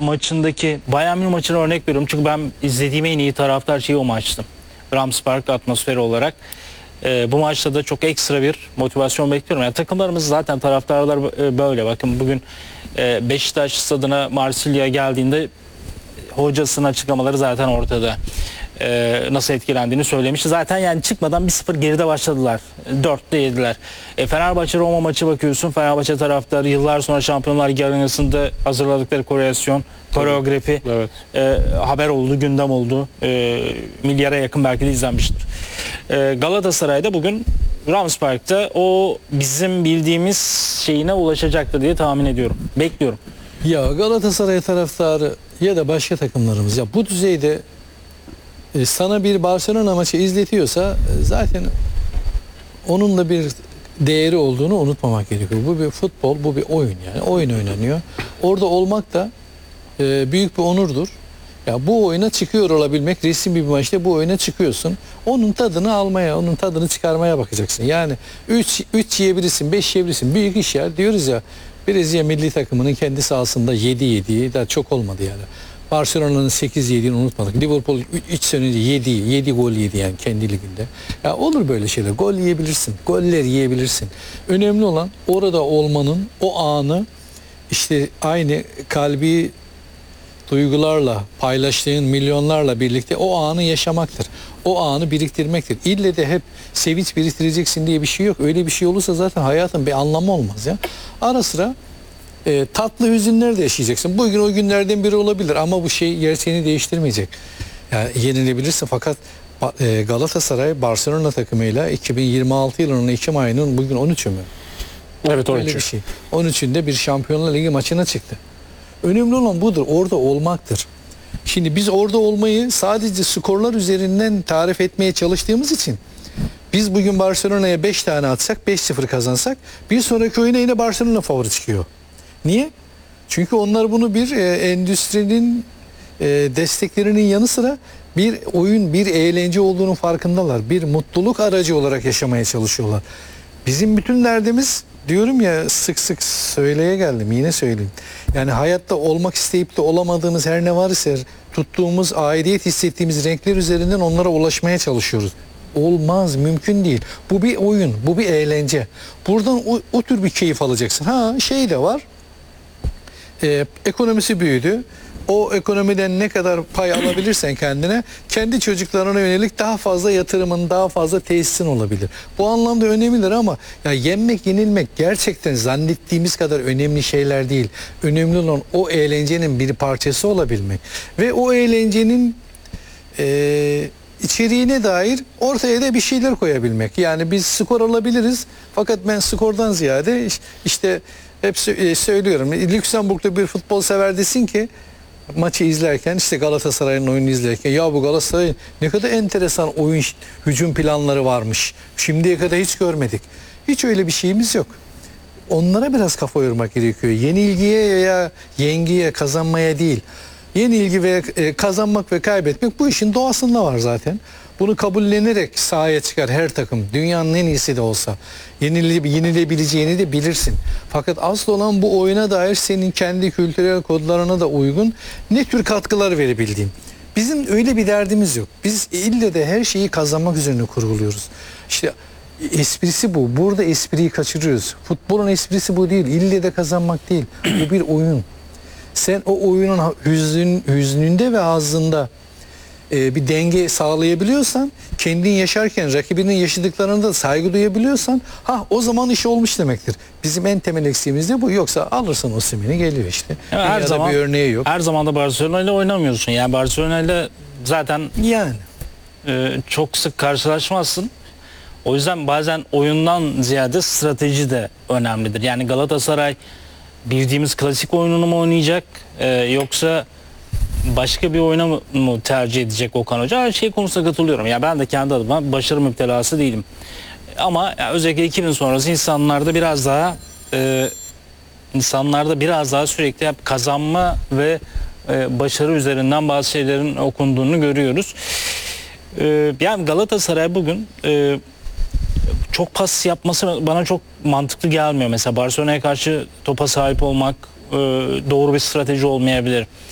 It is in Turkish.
maçındaki Bayern Münih maçına örnek veriyorum. Çünkü ben izlediğim en iyi taraftar şeyi o maçtı. Rams Park atmosferi olarak. Bu maçta da çok ekstra bir motivasyon bekliyorum. Yani takımlarımız zaten taraftarlar böyle. Bakın bugün Beşiktaş stadına Marsilya geldiğinde hocasının açıklamaları zaten ortada. Nasıl etkilendiğini söylemişti. Zaten yani çıkmadan 1-0 geride başladılar. 4'te yediler. Fenerbahçe Roma maçı bakıyorsun. Fenerbahçe taraftarı yıllar sonra Şampiyonlar Ligi arenasında hazırladıkları koreografi Evet. haber oldu, gündem oldu. Milyara yakın belki de izlenmiştir. Galatasaray'da bugün Rams Park'ta o bizim bildiğimiz şeyine ulaşacaktır diye tahmin ediyorum. Bekliyorum. Ya Galatasaray taraftarı ya da başka takımlarımız ya bu düzeyde sana bir Barcelona maçı izletiyorsa zaten onun da bir değeri olduğunu unutmamak gerekiyor. Bu bir futbol, bu bir oyun yani. Oyun oynanıyor. Orada olmak da büyük bir onurdur. Ya bu oyuna çıkıyor olabilmek, resmi bir maçta bu oyuna çıkıyorsun. Onun tadını almaya, onun tadını çıkarmaya bakacaksın. Yani 3 yiyebilirsin, 5 yiyebilirsin. Büyük iş ya. Diyoruz ya Brezilya milli takımının kendi sahasında 7 yediği da çok olmadı yani. Barcelona'nın 8 yediğini unutmadık. Liverpool 3 sene önce 7 gol yedi yani kendi liginde. Ya olur böyle şeyler. Gol yiyebilirsin. Goller yiyebilirsin. Önemli olan orada olmanın o anı işte aynı kalbi duygularla paylaştığın milyonlarla birlikte o anı yaşamaktır. O anı biriktirmektir. İlle de hep sevinç biriktireceksin diye bir şey yok. Öyle bir şey olursa zaten hayatın bir anlamı olmaz ya. Ara sıra tatlı hüzünler de yaşayacaksın. Bugün o günlerden biri olabilir ama bu şey gerçeğini değiştirmeyecek. Yani yenilebilirsin fakat Galatasaray Barcelona takımıyla 2026 yılının Ekim ayının bugün 13'ü mü? Evet, Öyle 13'ü. bir şey. 13'ünde bir Şampiyonlar Ligi maçına çıktı. Önemli olan budur. Orada olmaktır. Şimdi biz orada olmayı sadece skorlar üzerinden tarif etmeye çalıştığımız için biz bugün Barcelona'ya 5 tane atsak 5-0 kazansak bir sonraki oyuna yine Barcelona favori çıkıyor. Niye? Çünkü onlar bunu bir endüstrinin desteklerinin yanı sıra bir oyun, bir eğlence olduğunun farkındalar. Bir mutluluk aracı olarak yaşamaya çalışıyorlar. Bizim bütün derdimiz diyorum ya sık sık söyleye geldim yine söyleyeyim. Yani hayatta olmak isteyip de olamadığımız her ne varsa tuttuğumuz aidiyet hissettiğimiz renkler üzerinden onlara ulaşmaya çalışıyoruz. Olmaz, mümkün değil. Bu bir oyun, bu bir eğlence. Buradan o tür bir keyif alacaksın. Ha şey de var. Ekonomisi büyüdü. O ekonomiden ne kadar pay alabilirsen kendine, kendi çocuklarına yönelik daha fazla yatırımın, daha fazla tesisin olabilir. Bu anlamda önemlidir ama ya yenmek, yenilmek gerçekten zannettiğimiz kadar önemli şeyler değil. Önemli olan o eğlencenin bir parçası olabilmek. Ve o eğlencenin içeriğine dair ortaya da bir şeyler koyabilmek. Yani biz skor alabiliriz fakat ben skordan ziyade işte hep söylüyorum. Lüksemburg'da bir futbol sever desin ki maçı izlerken işte Galatasaray'ın oyunu izlerken ya bu Galatasaray ne kadar enteresan oyun hücum planları varmış. Şimdiye kadar hiç görmedik. Hiç öyle bir şeyimiz yok. Onlara biraz kafa yormak gerekiyor. Yenilgiye veya yengiye, kazanmaya değil. Yenilgi ve kazanmak ve kaybetmek bu işin doğasında var zaten. Bunu kabullenerek sahaya çıkar her takım. Dünyanın en iyisi de olsa. Yenilebileceğini de bilirsin. Fakat asıl olan bu oyuna dair senin kendi kültürel kodlarına da uygun ne tür katkılar verebildiğin. Bizim öyle bir derdimiz yok. Biz ille de her şeyi kazanmak üzerine kurguluyoruz. İşte esprisi bu. Burada espriyi kaçırıyoruz. Futbolun esprisi bu değil. İlle de kazanmak değil. Bu bir oyun. Sen o oyunun hüznünde ve hazzında bir denge sağlayabiliyorsan, kendin yaşarken rakibinin yaşadıklarına da saygı duyabiliyorsan, o zaman iş olmuş demektir. Bizim en temel eksiğimiz de bu. Yoksa alırsan Osimhen'i geliyor işte. Ya her zaman bir örneği yok. Her zaman da Barcelona ile oynamıyorsun. Yani Barcelona ile zaten Yani çok sık karşılaşmazsın. O yüzden bazen oyundan ziyade strateji de önemlidir. Yani Galatasaray bildiğimiz klasik oyununu mu oynayacak yoksa başka bir oyuna mı tercih edecek Okan Hoca? Her şey konusunda katılıyorum. Ya ben de kendi adıma başarı müptelası değilim. Ama özellikle 2000 sonrası insanlarda biraz daha sürekli hep kazanma ve başarı üzerinden bazı şeylerin okunduğunu görüyoruz. Yani Galatasaray bugün çok pas yapması bana çok mantıklı gelmiyor. Mesela Barcelona'ya karşı topa sahip olmak doğru bir strateji olmayabilir.